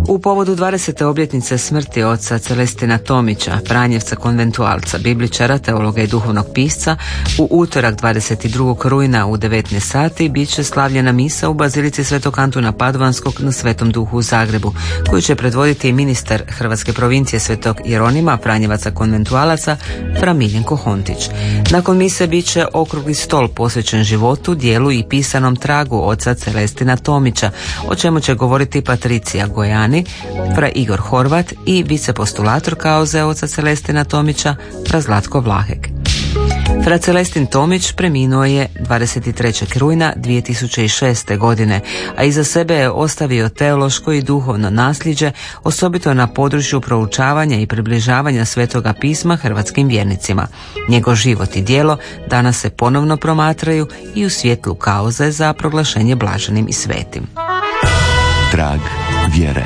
U povodu 20. obljetnice smrti oca Celestina Tomića, Pranjevca konventualca, bibličara, teologa i duhovnog pisca, u utorak 22. rujna u 19 sati bit će slavljena misa u Bazilici Svetog Antuna Padovanskog na Svetom Duhu u Zagrebu, koju će predvoditi ministar Hrvatske provincije Svetog Jeronima, Pranjevaca konventualaca, fra Miljenko Hontić. Nakon mise bit će okrugli stol posvećen životu, dijelu i pisanom tragu oca Celestina Tomića, o čemu će govoriti Patricija Gojani, fra Igor Horvat i vicepostulator kauze oca Celestina Tomića, fra Zlatko Vlahek. Fra Celestin Tomić preminuo je 23. rujna 2006. godine, a iza sebe je ostavio teološko i duhovno nasljeđe, osobito na području proučavanja i približavanja Svetoga pisma hrvatskim vjernicima. Njegov život i djelo danas se ponovno promatraju i u svjetlu kauze za proglašenje blaženim i svetim. Trag vjere.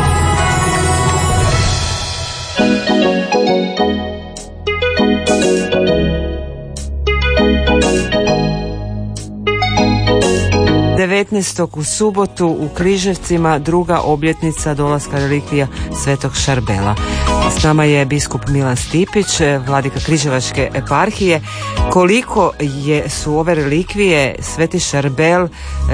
U subotu u Križevcima druga obljetnica dolaska relikvija Svetog Šarbela. S nama je biskup Milan Stipić, vladika Križevačke eparhije. Koliko su ove relikvije Sveti Šarbel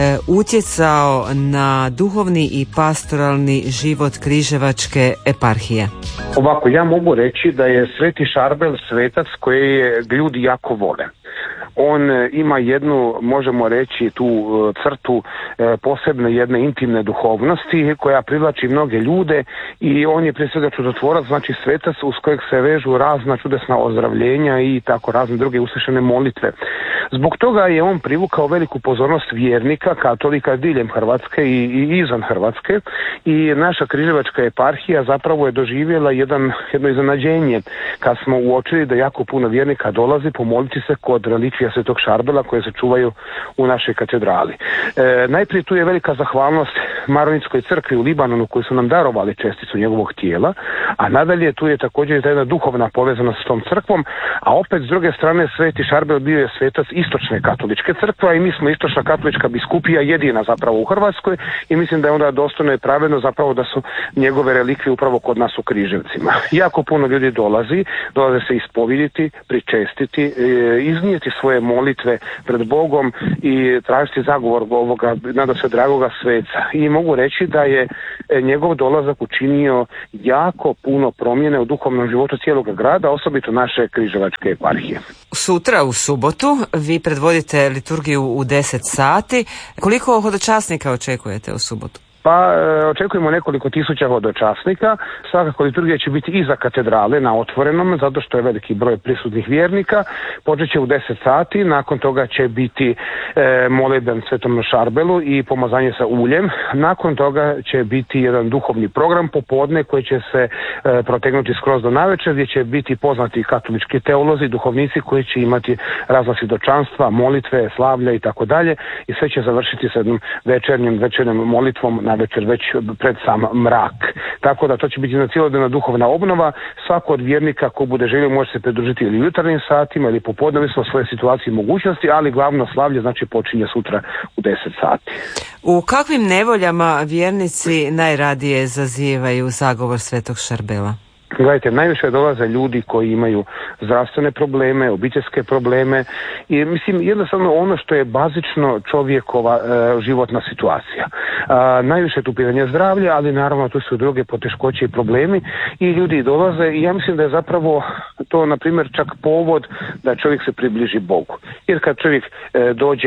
utjecao na duhovni i pastoralni život Križevačke eparhije? Ovako, ja mogu reći da je Sveti Šarbel svetac koji ljudi jako vole. On ima jednu, možemo reći, tu crtu posebne jedne intimne duhovnosti koja privlači mnoge ljude i on je prije svega čudotvorac, znači svetac uz kojeg se vežu razna čudesna ozdravljenja i tako razne druge uslišene molitve. Zbog toga je on privukao veliku pozornost vjernika, katolika diljem Hrvatske i izvan Hrvatske i naša Križevačka eparhija zapravo je doživjela jedno iznenađenje kad smo uočili da jako puno vjernika dolazi pomoliti se kod relikvija Svetog Šarbela koje se čuvaju u našoj katedrali. Najprije tu je velika zahvalnost Maronitskoj crkvi u Libanonu koji su nam darovali česticu njegovog tijela, a nadalje tu je također jedna duhovna povezanost s tom crkvom, a opet s druge strane Sveti Šarbel bio je svetac istočne katoličke crkve i mi smo istočna katolička biskupija jedina zapravo u Hrvatskoj i mislim da je onda dostojno i pravedno zapravo da su njegove relikvije upravo kod nas u Križevcima. Jako puno ljudi dolaze se ispoviditi, pričestiti, iznijeti svoje molitve pred Bogom i tražiti zagovor ovoga nadasve dragoga sveca. I mogu reći da je njegov dolazak učinio jako puno promjene u duhovnom životu cijelog grada, osobito naše Križevačke eparhije. Sutra u subotu vi predvodite liturgiju u 10 sati. Koliko hodočasnika očekujete u subotu? Pa očekujemo nekoliko tisuća hodočasnika. Svakako liturgija će biti iza katedrale na otvorenom, zato što je veliki broj prisutnih vjernika. Počet će u 10 sati, nakon toga će biti molitben Svetom Šarbelu i pomazanje sa uljem. Nakon toga će biti jedan duhovni program popodne koji će se protegnuti skroz do navečer, gdje će biti poznati katolički teolozi, duhovnici koji će imati razna svjedočanstva, molitve, slavlja i tako dalje i sve će završiti sa jednom večernjom molitvom na večer već pred sam mrak. Tako da to će biti jedna cijelodnevna duhovna obnova. Svako od vjernika ko bude želio može se pridružiti ili u jutarnjim satima ili popodne, ovisno o svojoj situaciji i mogućnosti, ali glavno slavlje znači počinje sutra u 10 sati. U kakvim nevoljama vjernici najradije zazivaju zagovor Svetog Šarbela? Gledajte, najviše dolaze ljudi koji imaju zdravstvene probleme, obiteljske probleme i mislim jednostavno ono što je bazično čovjekova životna situacija. Najviše tu pitanje zdravlja, ali naravno tu su druge poteškoće i problemi i ljudi dolaze i ja mislim da je zapravo to na primjer čak povod da čovjek se približi Bogu. Jer kad čovjek dođe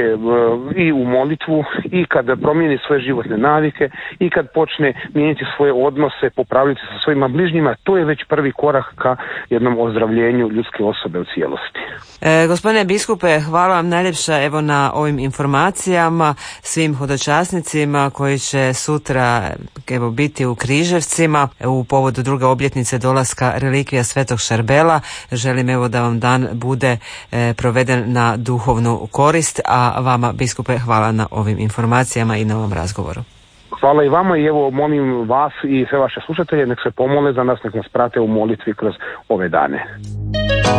i u molitvu i kad promijeni svoje životne navike i kad počne mijenjati svoje odnose, popraviti sa svojima bližnjima, to je već prvi korak ka jednom ozdravljenju ljudske osobe u cijelosti. Gospodine biskupe, hvala vam najljepša evo na ovim informacijama svim hodočasnicima koji će sutra evo biti u Križevcima u povodu druge obljetnice dolaska relikvija Svetog Šarbela. Želim evo da vam dan bude proveden na duhovnu korist, a vama biskupe hvala na ovim informacijama i na ovom razgovoru. Hvala i vama i evo molim vas i sve vaše slušatelje nek se pomole za nas, nek nas prate u molitvi kroz ove dane.